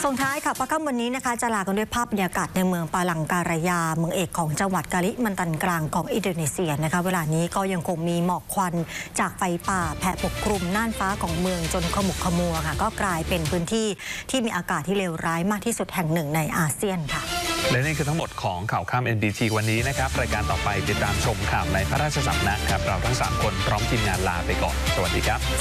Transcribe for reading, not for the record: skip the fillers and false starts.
ส่งท้ายค่ะพระค่ำวันนี้นะคะจะลากันด้วยภาพบรรยากาศในเมืองปาลังการายาเมืองเอกของจังหวัดกาลิมันตันกลางของอินโดนีเซียนะคะเวลานี้ก็ยังคงมีหมอกควันจากไฟป่าแผ่ปกคลุมน่านฟ้าของเมืองจนขมุกขมัวค่ะก็กลายเป็นพื้นที่ที่มีอากาศที่เลวร้ายมากที่สุดแห่งหนึ่งในอาเซียนค่ะและนี่คือทั้งหมดของข่าวค่ำ NBT วันนี้นะครับรายการต่อไปติดตามชมข่าวในพระราชสำนักครับเราทั้ง3คนพร้อมทีมงานลาไปก่อนสวัสดีครับ